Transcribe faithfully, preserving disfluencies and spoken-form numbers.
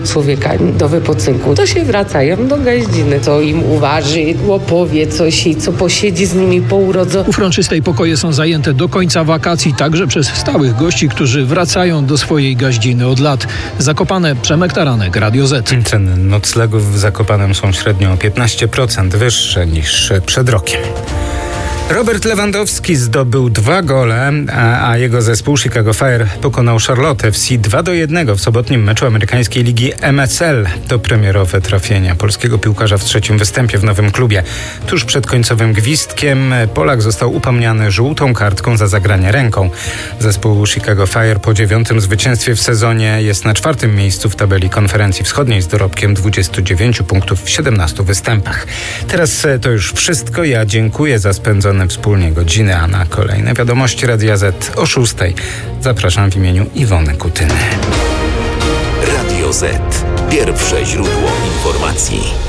człowieka do wypoczynku, to się wracają do gaździny, co im uważy, opowie coś i co posiedzi z nimi po urodzeniu. U Frączystej pokoje są zajęte do końca wakacji, także przez stałych gości, którzy wracają do swojej gaździny od lat. Zakopane, Przemek Taranek, Radio Z. Ceny noclegów w Zakopanem są średnio o piętnaście procent wyższe niż przed rokiem. Robert Lewandowski zdobył dwa gole, a, a jego zespół Chicago Fire pokonał Charlotte F C dwa do jednego w sobotnim meczu amerykańskiej ligi M S L. To premierowe trafienia polskiego piłkarza w trzecim występie w nowym klubie. Tuż przed końcowym gwizdkiem Polak został upomniany żółtą kartką za zagranie ręką. Zespół Chicago Fire po dziewiątym zwycięstwie w sezonie jest na czwartym miejscu w tabeli konferencji wschodniej z dorobkiem dwudziestu dziewięciu punktów w siedemnastu występach. Teraz to już wszystko. Ja dziękuję za spędzone wspólnie godziny, a na kolejne wiadomości Radia Z o szóstej zapraszam w imieniu Iwony Kutyny. Radio Z. Pierwsze źródło informacji.